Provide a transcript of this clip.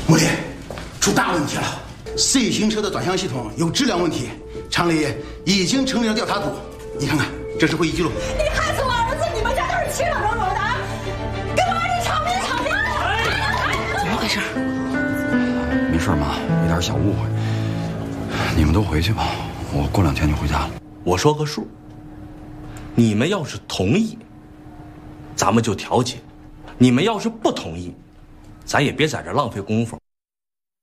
穆林，出大问题了 ！C 型车的转向系统有质量问题，厂里已经成立了调查组。你看看，这是会议记录。 你害死我儿子，你们家都是其乐融融的，跟我儿子吵没吵架了？ 怎么回事？ 没事，妈，一点小误会。你们都回去吧，我过2天就回家了。 我说个数，你们要是同意，咱们就调解；你们要是不同意，咱也别在这浪费功夫，